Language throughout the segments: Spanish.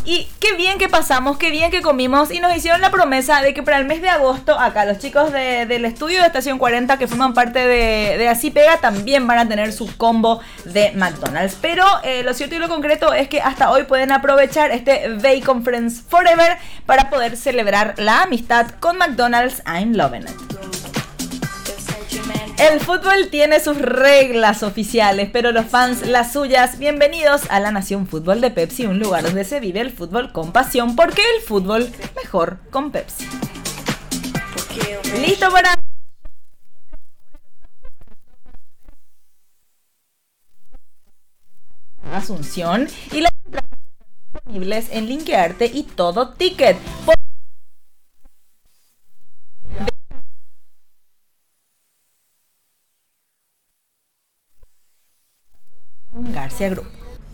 Y qué bien que pasamos, qué bien que comimos y nos hicieron la promesa de que para el mes de agosto acá los chicos del estudio de Estación 40 que forman parte de Así Pega también van a tener su combo de McDonald's. Pero lo cierto y lo concreto es que hasta hoy pueden aprovechar este Bacon Friends Forever para poder celebrar la amistad con McDonald's. I'm loving it. El fútbol tiene sus reglas oficiales, pero los fans las suyas. Bienvenidos a la Nación Fútbol de Pepsi, un lugar donde se vive el fútbol con pasión, porque el fútbol mejor con Pepsi. ¿Listo para Asunción? Y las entradas están disponibles en Linkearte y Todo Ticket. García Group.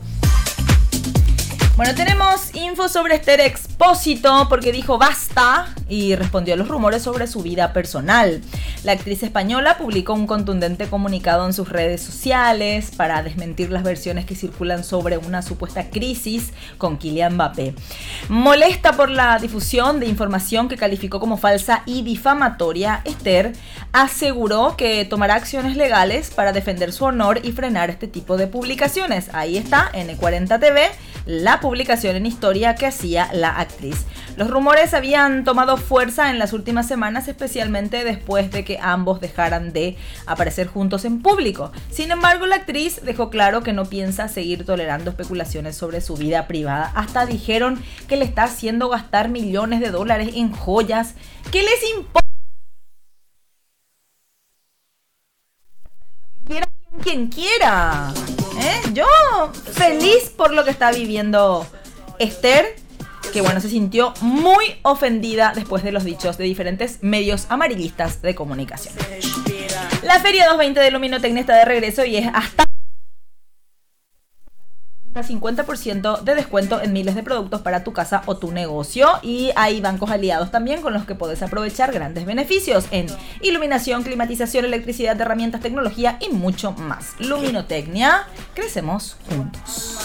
Bueno, tenemos info sobre Esther Expósito porque dijo basta y respondió a los rumores sobre su vida personal. La actriz española publicó un contundente comunicado en sus redes sociales para desmentir las versiones que circulan sobre una supuesta crisis con Kylian Mbappé. Molesta por la difusión de información que calificó como falsa y difamatoria, Esther aseguró que tomará acciones legales para defender su honor y frenar este tipo de publicaciones. Ahí está, N40 TV, la publicación en historia que hacía la actriz. Los rumores habían tomado fuerza en las últimas semanas, especialmente después de que ambos dejaran de aparecer juntos en público. Sin embargo, la actriz dejó claro que no piensa seguir tolerando especulaciones sobre su vida privada. Hasta dijeron que le está haciendo gastar millones de dólares en joyas. ¿Qué les importa? Quien quiera. Yo feliz por lo que está viviendo Esther, que bueno, se sintió muy ofendida después de los dichos de diferentes medios amarillistas de comunicación. La Feria 220 de Luminotecnia está de regreso y es hasta 50% de descuento en miles de productos para tu casa o tu negocio, y hay bancos aliados también con los que podés aprovechar grandes beneficios en iluminación, climatización, electricidad, herramientas, tecnología y mucho más. Luminotecnia, crecemos juntos.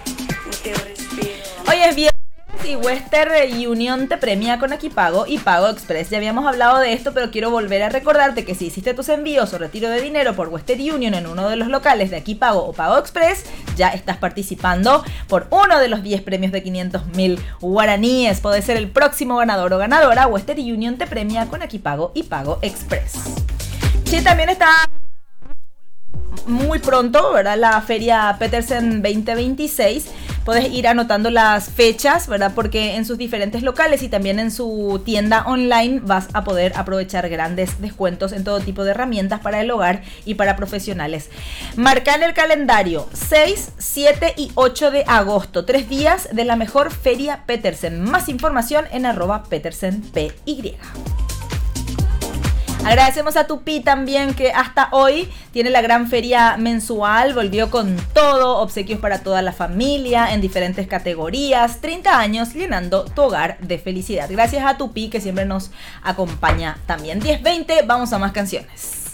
Hoy es viernes y Western Union te premia con Aquipago y Pago Express. Ya habíamos hablado de esto, pero quiero volver a recordarte que si hiciste tus envíos o retiro de dinero por Western Union en uno de los locales de Aquipago o Pago Express, ya estás participando por uno de los 10 premios de 500.000 guaraníes. Podés ser el próximo ganador o ganadora. Western Union te premia con Aquipago y Pago Express. Sí, también está muy pronto, ¿verdad?, la Feria Petersen 2026. Podés ir anotando las fechas, ¿verdad?, porque en sus diferentes locales y también en su tienda online vas a poder aprovechar grandes descuentos en todo tipo de herramientas para el hogar y para profesionales. Marca en el calendario 6, 7 y 8 de agosto, 3 días de la mejor Feria Petersen. Más información en @petersenpy. Agradecemos a Tupi también, que hasta hoy tiene la gran feria mensual, volvió con todo, obsequios para toda la familia en diferentes categorías, 30 años llenando tu hogar de felicidad. Gracias a Tupi que siempre nos acompaña también. 10:20, vamos a más canciones.